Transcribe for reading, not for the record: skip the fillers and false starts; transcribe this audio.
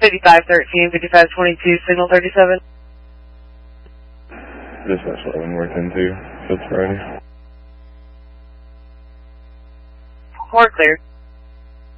5513, 5522, signal 37. Dispatch 11, we're 10-2, Field Friday. More clear.